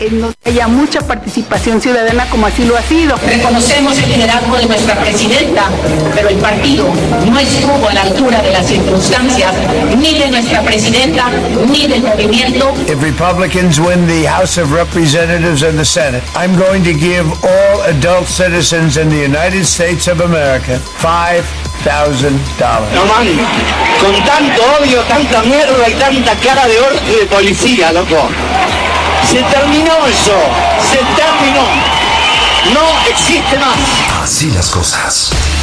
en donde haya mucha participación ciudadana como así lo ha sido. Reconocemos el liderazgo de nuestra presidenta, pero el partido no estuvo a la altura de las circunstancias, ni de nuestra presidenta, ni del movimiento. If Republicans win the House of Representatives and the Senate, I'm going to give all adult citizens in the United States of America $5,000. No man, con tanto odio, tanta mierda y tanta cara de orto de policía, loco. Se terminó eso, se terminó. No existe más. Así las cosas.